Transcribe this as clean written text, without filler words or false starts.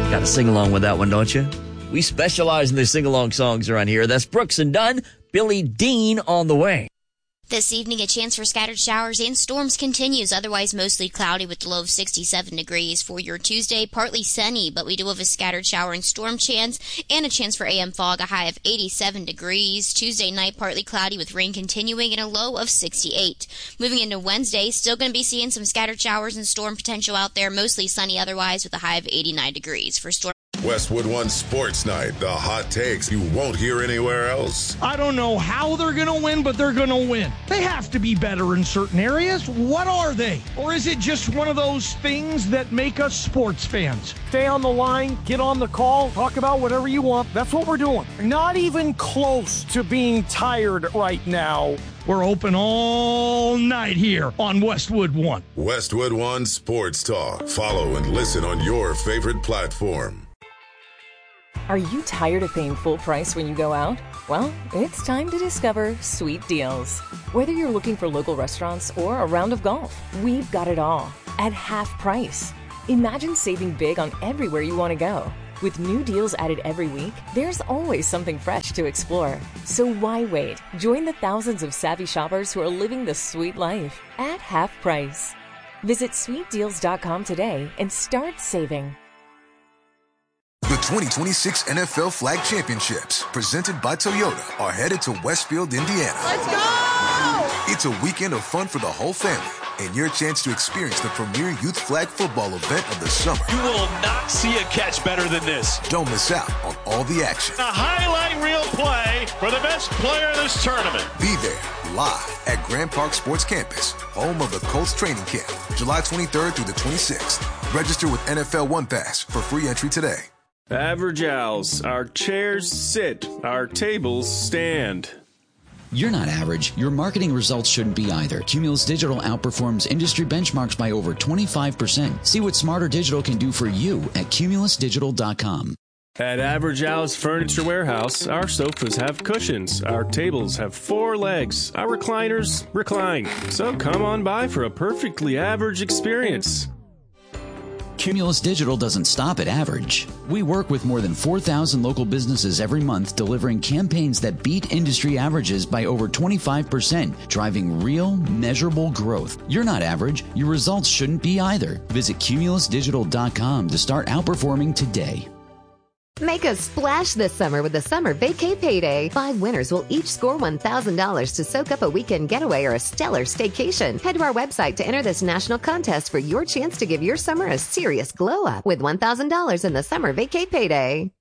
Got to sing along with that one, don't you? We specialize in the sing-along songs around here. That's Brooks and Dunn, Billy Dean on the way. This evening, a chance for scattered showers and storms continues. Otherwise, mostly cloudy with a low of 67 degrees. For your Tuesday, partly sunny, but we do have a scattered shower and storm chance, and a chance for AM fog, a high of 87 degrees. Tuesday night, partly cloudy with rain continuing, and a low of 68. Moving into Wednesday, still going to be seeing some scattered showers and storm potential out there, mostly sunny otherwise, with a high of 89 degrees. For storm Westwood One Sports Night, the hot takes you won't hear anywhere else. I don't know how they're going to win, but they're going to win. They have to be better in certain areas. What are they? Or is it just one of those things that make us sports fans? Stay on the line, get on the call, talk about whatever you want. That's what we're doing. Not even close to being tired right now. We're open all night here on Westwood One. Westwood One Sports Talk. Follow and listen on your favorite platform. Are you tired of paying full price when you go out? Well, it's time to discover Sweet Deals. Whether you're looking for local restaurants or a round of golf, we've got it all at half price. Imagine saving big on everywhere you want to go. With new deals added every week, there's always something fresh to explore. So why wait? Join the thousands of savvy shoppers who are living the sweet life at half price. Visit sweetdeals.com today and start saving. The 2026 NFL Flag Championships, presented by Toyota, are headed to Westfield, Indiana. Let's go! It's a weekend of fun for the whole family, and your chance to experience the premier youth flag football event of the summer. You will not see a catch better than this. Don't miss out on all the action. A highlight reel play for the best player in this tournament. Be there, live at Grand Park Sports Campus, home of the Colts training camp, July 23rd through the 26th. Register with NFL One Pass for free entry today. Average Owls. Our chairs sit. Our tables stand. You're not average. Your marketing results shouldn't be either. Cumulus Digital outperforms industry benchmarks by over 25%. See what Smarter Digital can do for you at cumulusdigital.com. At Average Owl's Furniture Warehouse, our sofas have cushions. Our tables have 4 legs. Our recliners recline. So come on by for a perfectly average experience. Cumulus Digital doesn't stop at average. We work with more than 4,000 local businesses every month, delivering campaigns that beat industry averages by over 25%, driving real, measurable growth. You're not average. Your results shouldn't be either. Visit cumulusdigital.com to start outperforming today. Make a splash this summer with the Summer Vacay Payday. 5 winners will each score $1,000 to soak up a weekend getaway or a stellar staycation. Head to our website to enter this national contest for your chance to give your summer a serious glow up with $1,000 in the Summer Vacay Payday.